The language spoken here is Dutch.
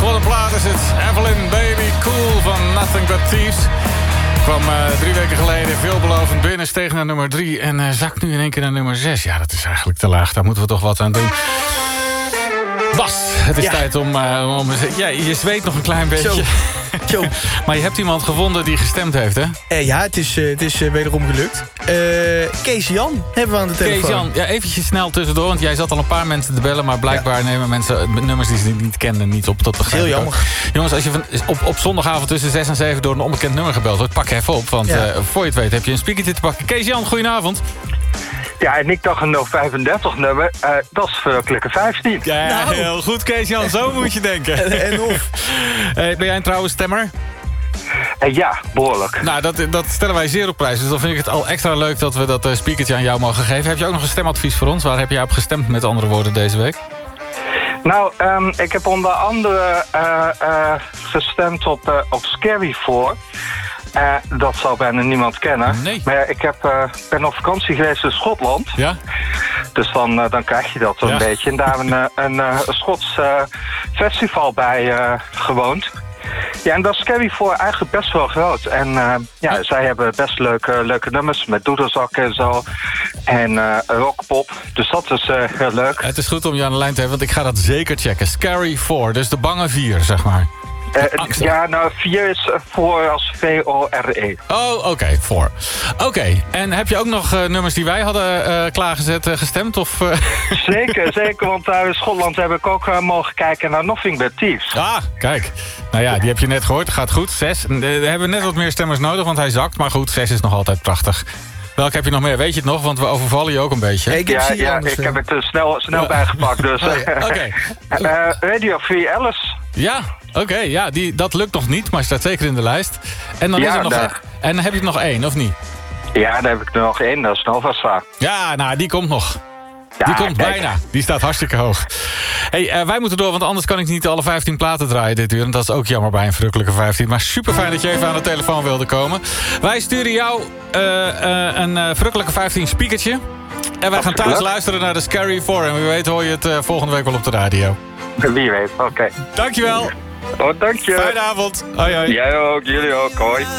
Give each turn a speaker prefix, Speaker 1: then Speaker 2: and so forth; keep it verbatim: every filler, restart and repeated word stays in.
Speaker 1: Wat een plaat is het. Evelyn Bailey Cool van Nothing But Thieves. Kwam uh, drie weken geleden veelbelovend binnen, steeg naar nummer drie... en uh, zakt nu in één keer naar nummer zes. Ja, dat is eigenlijk te laag. Daar moeten we toch wat aan doen. Bas, het is ja. tijd om... Uh, om ja, je zweet nog een klein beetje.
Speaker 2: Zo. Zo.
Speaker 1: Maar je hebt iemand gevonden die gestemd heeft, hè?
Speaker 2: Uh, ja, het is, uh, het is uh, wederom gelukt. Uh, Kees Jan hebben we aan de telefoon.
Speaker 1: Kees Jan, ja, eventjes snel tussendoor, want jij zat al een paar mensen te bellen... maar blijkbaar ja. nemen mensen nummers die ze niet kenden niet op. Tot
Speaker 2: Heel jammer.
Speaker 1: Jongens, als je van, op, op zondagavond tussen zes en zeven door een onbekend nummer gebeld wordt... pak je even op, want ja. uh, voor je het weet heb je een speakertje te pakken. Kees Jan, goedenavond.
Speaker 3: Ja, en ik dacht een nul vijfendertig nummer, uh, dat is Verrukkelijke vijftien.
Speaker 1: Ja, nou. Heel goed, Kees Jan, zo moet je denken.
Speaker 2: En, en of.
Speaker 1: Hey, ben jij een trouwe stemmer?
Speaker 3: Uh, ja, behoorlijk.
Speaker 1: Nou, dat, dat stellen wij zeer op prijs. Dus dan vind ik het al extra leuk dat we dat uh, speakertje aan jou mogen geven. Heb je ook nog een stemadvies voor ons? Waar heb jij op gestemd, met andere woorden, deze week?
Speaker 3: Nou, um, ik heb onder andere uh, uh, gestemd op, uh, op Scary four. Uh, dat zal bijna niemand kennen.
Speaker 1: Nee.
Speaker 3: Maar ja, ik heb, uh, ben op vakantie geweest in Schotland.
Speaker 1: Ja?
Speaker 3: Dus dan, uh, dan krijg je dat wel ja. een beetje. En daar een, een, een, een Schots uh, festival bij uh, gewoond. Ja, en dat is Scary four eigenlijk best wel groot. En uh, ja, ja, zij hebben best leuke, leuke nummers met doedelzakken en zo. En uh, rockpop. Dus dat is uh, heel leuk.
Speaker 1: Het is goed om je aan de lijn te hebben, want ik ga dat zeker checken. Scary four, dus de bange vier, zeg maar.
Speaker 3: Uh, ja, nou, vier is voor als V O R E.
Speaker 1: Oh, oké, okay, voor. Oké, okay. En heb je ook nog uh, nummers die wij hadden uh, klaargezet, uh, gestemd? Of, uh...
Speaker 3: Zeker, zeker, want daar in Schotland heb ik ook uh, mogen kijken naar Nothing But Thieves.
Speaker 1: Ah, kijk. Nou ja, die heb je net gehoord. Gaat goed, zes. Uh, we hebben net wat meer stemmers nodig, want hij zakt. Maar goed, zes is nog altijd prachtig. Welke heb je nog meer? Weet je het nog? Want we overvallen je ook een beetje.
Speaker 3: Ik heb ja, ja, ik heb het er snel, snel ja. bijgepakt. Dus.
Speaker 1: Oh, ja. okay.
Speaker 3: uh, Radio Free Alice.
Speaker 1: Ja, oké. Okay, ja, die, dat lukt nog niet, maar hij staat zeker in de lijst. En dan, ja, is er nog een, en dan heb je er nog één, of niet?
Speaker 3: Ja, dan heb ik er nog één. Dat is Nova Star.
Speaker 1: Ja, nou, die komt nog.
Speaker 3: Ja,
Speaker 1: die komt
Speaker 3: kijk.
Speaker 1: bijna. Die staat hartstikke hoog. Hey, uh, wij moeten door, want anders kan ik niet alle vijftien platen draaien dit uur. En dat is ook jammer bij een Verrukkelijke vijftien. Maar super fijn dat je even aan de telefoon wilde komen. Wij sturen jou uh, uh, een uh, Verrukkelijke vijftien speakertje. En wij gaan thuis luisteren naar de Scary four. En wie weet hoor je het uh, volgende week wel op de radio.
Speaker 3: Wie weet, oké. Okay.
Speaker 1: Dankjewel.
Speaker 3: Oh, dank je.
Speaker 1: Fijne avond. Hoi, hoi.
Speaker 3: Jij ook, jullie ook. Hoi.